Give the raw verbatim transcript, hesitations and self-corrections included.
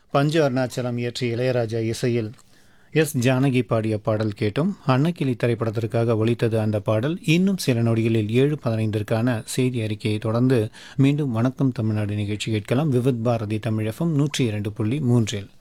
பஞ்சு அருணாச்சலம் இயற்றிய இளையராஜா இசையில் எஸ் ஜானகி பாடிய பாடல் கேட்டும். அன்னக்கிளி திரைப்படத்திற்காக ஒலித்தது அந்த பாடல். இன்னும் சில நொடிகளில் ஏழு பதினைந்திற்கான செய்தி அறிக்கையை தொடர்ந்து மீண்டும் வணக்கம் தமிழ்நாடு நிகழ்ச்சி கேட்கலாம். விவித் பாரதி தமிழகம் நூற்றி இரண்டு புள்ளி மூன்றில்